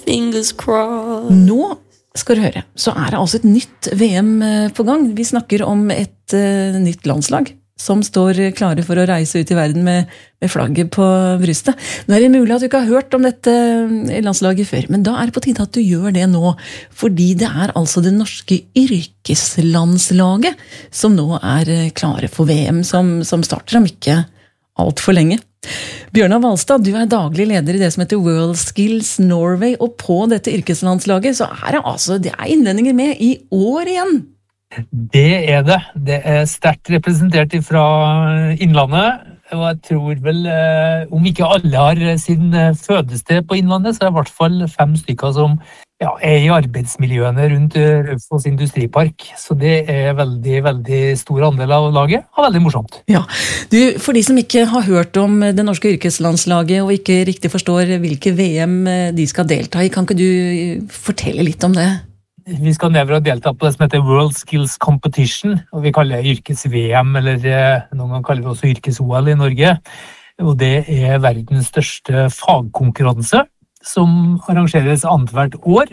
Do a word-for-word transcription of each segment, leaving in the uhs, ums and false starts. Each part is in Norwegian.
fingers crossed. Nå skal du høre, så er det altså et nytt V M på gang. Vi snakker om et uh, nytt landslag som står klare for å reise ut i verden med, med flagget på brystet. Nå er det mulig at du ikke har hørt om dette landslaget før, men da er det på tide at du gjør det nå, fordi det er altså det norske yrkeslandslaget som nå er klare for V M, som, som starter om ikke alt for lenge. Bjørnar Valstad, du er daglig leder i det som heter World Skills Norway, og på dette yrkeslandslaget så er det altså, det er innlendinger med i år igjen. Det er det. Det er sterkt representert fra Innlandet, og jeg tror vel, om ikke alle har sin fødested på Innlandet, så er det i hvert fall fem stykker som ja, er i arbeidsmiljøene rundt Raufoss industripark. Så det er veldig, veldig stor andel av laget, og veldig morsomt. Ja, du, for de som ikke har hørt om det norske yrkeslandslaget, og ikke riktig forstår hvilke V M de skal delta i, kan ikke du fortelle litt om det? Vi skal nedover og delta på det som heter World Skills Competition, og vi kaller det yrkes-V M, eller noen ganger kaller vi også yrkes-O L i Norge. Og det er verdens største fagkonkurranse, som arrangeres annethvert år.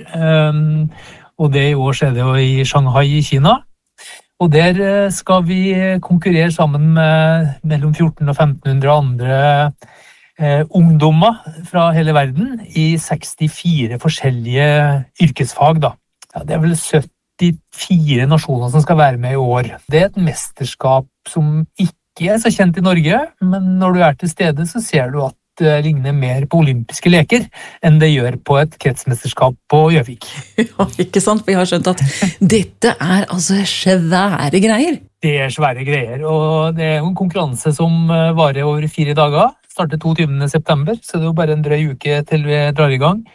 Og det i år skjer det jo i Shanghai i Kina. Og der skal vi konkurrere sammen med mellom fjorten og femten hundre andre eh, ungdommer fra hele verden i sekstifire forskjellige yrkesfag da. Ja, det er vel syttifire nasjoner som skal være med i år. Det er et mesterskap som ikke er så kjent i Norge, men når du er til stede så ser du at det ligner mer på olympiske leker enn det gjør på et kretsmesterskap på Gjøvik. Ja, ikke sant? Vi har skjønt at dette er altså svære greier. Det er svære greier, og det er en konkurranse som varer over fire dager. Starter toogtyvende september, så det er jo bare en drøy uke til vi drar i gang.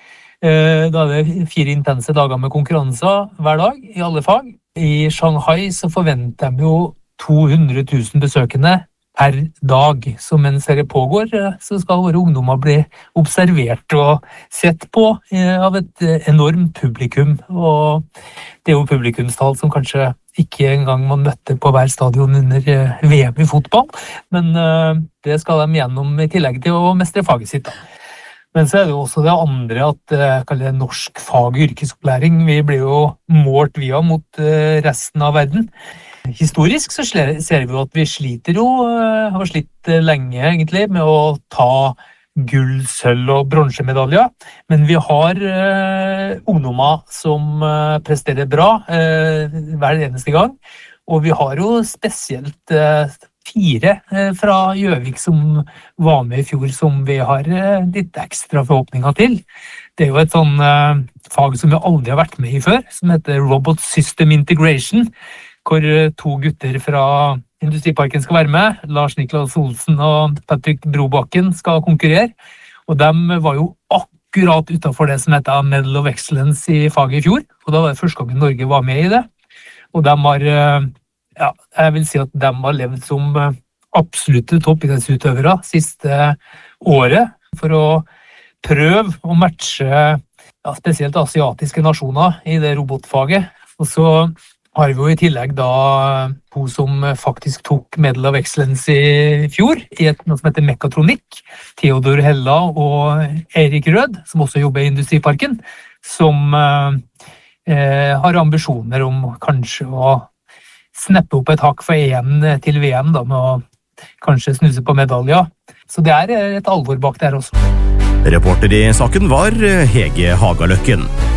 Da er det fire intense dager med konkurranser hver dag i alle fag. I Shanghai så forventer de jo to hundre tusen besøkende per dag. Så mens det pågår, så skal våre ungdommer bli observert og sett på av et enormt publikum. Og det er jo publikumstall som kanskje ikke engang man møtte på hver stadion under V M i fotball, men det skal de gjennom i tillegg til å mestre faget sitt da. Men så er det jo også det andre at jeg kaller det norsk fag- og yrkesopplæring. Vi blir jo målt via mot resten av verden. Historisk så ser vi jo at vi sliter jo, har slitt lenge egentlig med å ta gull, sølv og bronsemedaljer. Men vi har uh, ungdommer som uh, presterer bra uh, hver eneste gang. Og vi har jo spesielt uh, fire uh, fra Gjøvik som var med i fjor, som vi har uh, litt ekstra forhåpninger til. Det er jo et sånn uh, fag som vi aldri har vært med i før, som heter Robot System Integration, hvor uh, to gutter fra Industriparken skal være med. Lars Niklas Olsen og Patrick Brobakken skal konkurrere, og de var jo akkurat utenfor det som heter Medal of Excellence i faget i fjor, og da var det første gangen Norge var med i det. Og de har, ja, jeg vil si at de har levd som absolutte toppidrettsutøvere siste året, for å prøve å matche ja, spesielt asiatiske nasjoner i det robotfaget. Og så har vi jo i tillegg da to som faktisk tok Medal of Excellence i fjor, i et, noe som heter Mekatronikk, Theodor Hella og Erik Rød, som også jobber i Industriparken, som eh, har ambisjoner om kanskje å snappe opp et hakk for E M til V M, da, med å kanskje snuse på medaljer. Så det er et alvor bak der også. Reporter i saken var Hege Hagaløkken.